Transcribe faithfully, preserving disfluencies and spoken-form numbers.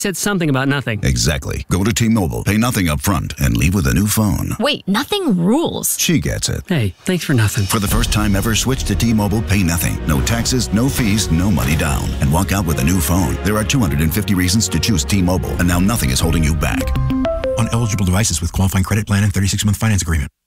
said something about nothing. Exactly. Go to T-Mobile, pay nothing up front, and leave with a new phone. Wait, nothing rules. She gets it. Hey, thanks for nothing. For the first time ever, switch to T-Mobile, pay nothing. No taxes, no fees, no money down. And walk out with a new phone. There are two hundred fifty reasons to choose T-Mobile, and now nothing is holding you back. On eligible devices with qualifying credit plan and thirty-six month finance agreement.